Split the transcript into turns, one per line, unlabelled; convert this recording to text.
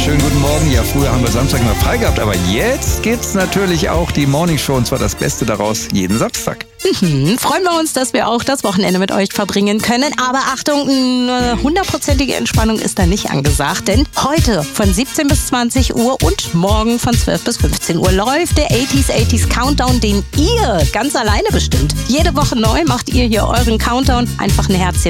schönen guten Morgen. Ja, früher haben wir Samstag noch frei gehabt, aber jetzt gibt's natürlich auch die Morning Show und zwar das Beste daraus jeden Samstag.
Freuen wir uns, dass wir auch das Wochenende mit euch verbringen können. Aber Achtung, eine 100%ige Entspannung ist da nicht angesagt, denn heute von 17 bis 20 Uhr und morgen von 12 bis 15 Uhr läuft der 80s Countdown, den ihr ganz alleine bestimmt. Jede Woche neu macht ihr hier euren Countdown. Einfach ein Herzchen